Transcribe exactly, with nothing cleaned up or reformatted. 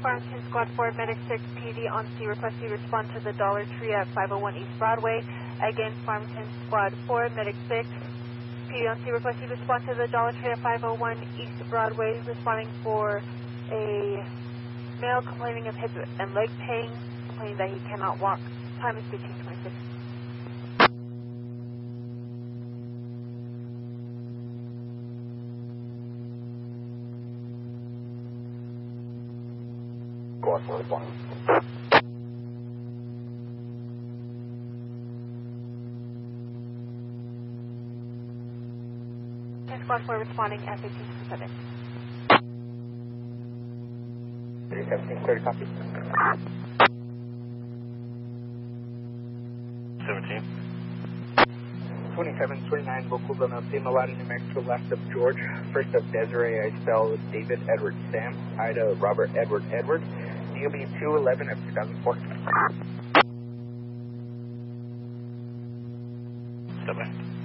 Farmington Squad four, Medic six, P D on C, request you respond to the Dollar Tree at five oh one East Broadway. Again, Farmington Squad four, Medic six, P D on C, request you respond to the Dollar Tree at five oh one East Broadway, responding for a male complaining of hip and leg pain, complaining that he cannot walk. Time is fifteen twenty-six. Squad four, responding. Squad four responding at fifteen twenty-seven. seventeen, clear to copy. seventeen. twenty-seven, twenty-nine, locals on the same Aladdin, New Mexico, last of George, first of Desiree, I spell David Edward Sam, Ida Robert Edward Edward, D O B two eleven of two thousand four. Step by.